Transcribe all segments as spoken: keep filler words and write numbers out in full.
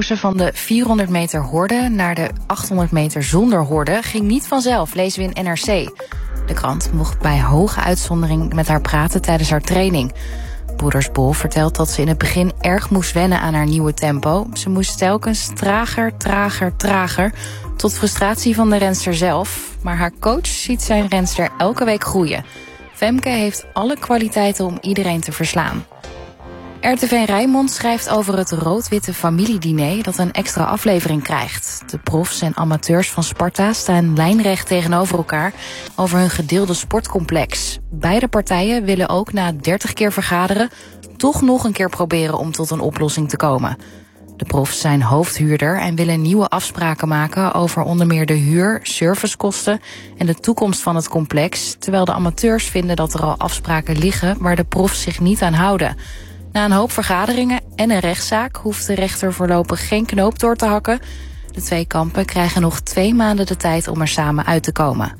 parcoursen van de vierhonderd meter horde naar de achthonderd meter zonder horde ging niet vanzelf, lezen we in N R C. De krant mocht bij hoge uitzondering met haar praten tijdens haar training. Broeders Bol vertelt dat ze in het begin erg moest wennen aan haar nieuwe tempo. Ze moest telkens trager, trager, trager, tot frustratie van de renster zelf. Maar haar coach ziet zijn renster elke week groeien. Femke heeft alle kwaliteiten om iedereen te verslaan. R T V Rijnmond schrijft over het rood-witte familiediner dat een extra aflevering krijgt. De profs en amateurs van Sparta staan lijnrecht tegenover elkaar over hun gedeelde sportcomplex. Beide partijen willen ook na dertig keer vergaderen toch nog een keer proberen om tot een oplossing te komen. De profs zijn hoofdhuurder en willen nieuwe afspraken maken over onder meer de huur, servicekosten en de toekomst van het complex, terwijl de amateurs vinden dat er al afspraken liggen waar de profs zich niet aan houden. Na een hoop vergaderingen en een rechtszaak hoeft de rechter voorlopig geen knoop door te hakken. De twee kampen krijgen nog twee maanden de tijd om er samen uit te komen.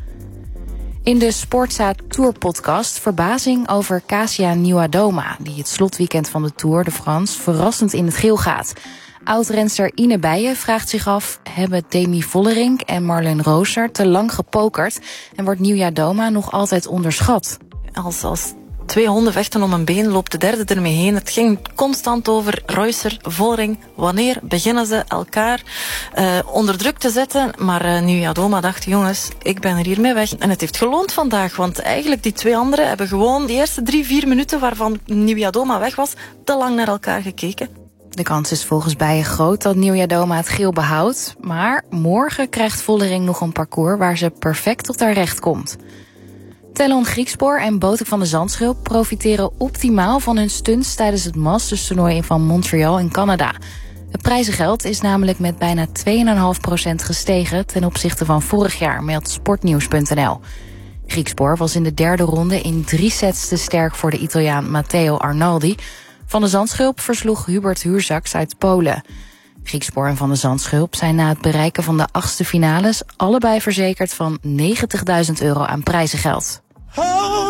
In de Sportza Tour podcast verbazing over Kasia Nieuwadoma, die het slotweekend van de Tour de France verrassend in het geel gaat. Oud-renster Ine Bijen vraagt zich af, hebben Demi Vollering en Marlen Rooser te lang gepokerd en wordt Nieuwadoma nog altijd onderschat? Als, als twee honden vechten om een been, loopt de derde ermee heen. Het ging constant over Reuser, Vollering. Wanneer beginnen ze elkaar uh, onder druk te zetten? Maar uh, Nieuwadoma dacht, jongens, ik ben er hiermee weg. En het heeft geloond vandaag, want eigenlijk die twee anderen hebben gewoon de eerste drie, vier minuten waarvan Nieuwadoma weg was, te lang naar elkaar gekeken. De kans is volgens Bijen groot dat Nieuwadoma het geel behoudt. Maar morgen krijgt Vollering nog een parcours waar ze perfect tot haar recht komt. Tellon Griekspoor en Botik van de Zandschulp profiteren optimaal van hun stunts tijdens het Masters-toernooi van Montreal in Canada. Het prijzengeld is namelijk met bijna twee komma vijf procent gestegen ten opzichte van vorig jaar, meldt sportnieuws punt n l. Griekspoor was in de derde ronde in drie sets te sterk voor de Italiaan Matteo Arnaldi. Van de Zandschulp versloeg Hubert Huurzaks uit Polen. Griekspoor en Van de Zandschulp zijn na het bereiken van de achtste finales allebei verzekerd van negentigduizend euro aan prijzengeld.